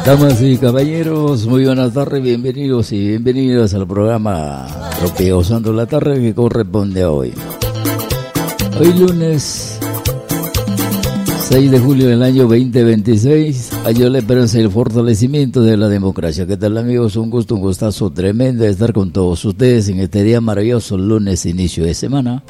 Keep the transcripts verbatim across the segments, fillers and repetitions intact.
Damas y caballeros, muy buenas tardes, bienvenidos y bienvenidas al programa Tropezando la Tarde que corresponde a hoy. Hoy lunes seis de julio del año veinte veintiséis, año la esperanza y el fortalecimiento de la democracia. ¿Qué tal, amigos? Un gusto, un gustazo tremendo de estar con todos ustedes en este día maravilloso, lunes, inicio de semana.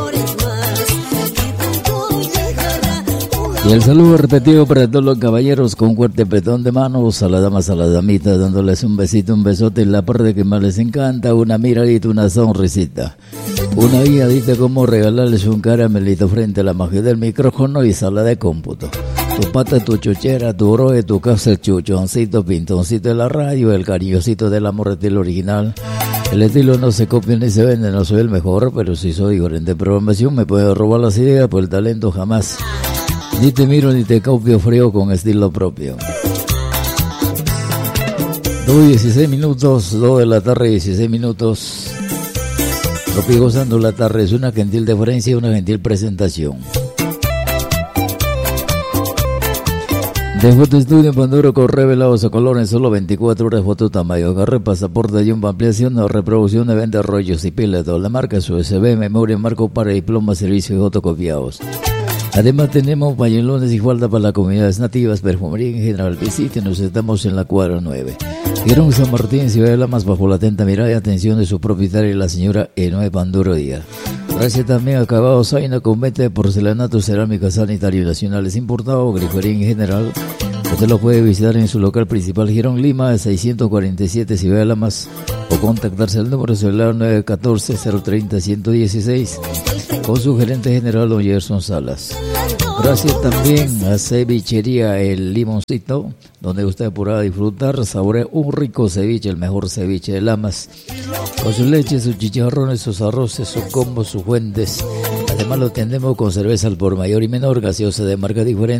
Y el saludo repetido para todos los caballeros con fuerte apretón de manos, a las damas, a las damitas, dándoles un besito, un besote en la parte que más les encanta, una miradita, una sonrisita, una guiadita como regalarles un caramelito frente a la magia del micrófono y sala de cómputo. Tu pata, tu chuchera, tu broje, tu casa, el chuchoncito, pintoncito de la radio, el cariñosito del amor estilo original. El estilo no se copia ni se vende, no soy el mejor, pero si soy diferente programación me puedo robar las ideas, pues el talento jamás. Ni te miro ni te copio frío con estilo propio. dos dieciséis minutos, dos de la tarde, dieciséis minutos. Tropi gozando la tarde, es una gentil deferencia y una gentil presentación. De Foto Estudio en Panduro con revelados a color en solo veinticuatro horas, foto tamaño, agarre, pasaporte y una ampliación o reproducción de venta, rollos y pilas, toda la marca, su U S B, memoria, marco para diploma, servicios y fotocopiados. Además tenemos pañuelones y falda para las comunidades nativas, perfumería en general. Visítenos, estamos en la cuadra nueve. Girón San Martín, Ciudad de Lamas, bajo la atenta mirada y atención de su propietaria, la señora Enoe Panduro Díaz. Gracias también a Acabados Zaina, con venta de porcelanato, cerámica, sanitario nacionales importado, grifería en general. Usted lo puede visitar en su local principal, Girón Lima, seiscientos cuarenta y siete, Ciudad de Lamas, o contactarse al número celular nueve uno cuatro, cero tres cero, uno uno uno seis con su gerente general, don Gerson Salas. Gracias también a Cevichería El Limoncito, donde usted podrá disfrutar, saborear un rico ceviche, el mejor ceviche de Lamas, con su leche, sus chicharrones, sus arroces, sus combos, sus fuentes. Además lo tenemos con cerveza al por mayor y menor, gaseosa de marca diferente.